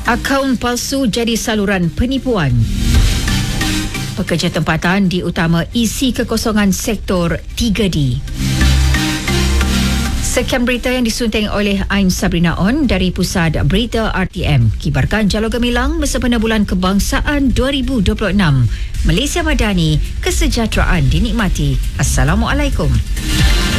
Akaun palsu jadi saluran penipuan. Pekerja tempatan diutama isi kekosongan sektor 3D. Sekian berita yang disunting oleh Ain Sabrina On dari Pusat Berita RTM. Kibarkan Jalur Gemilang bersempena Bulan Kebangsaan 2026. Malaysia Madani, kesejahteraan dinikmati. Assalamualaikum.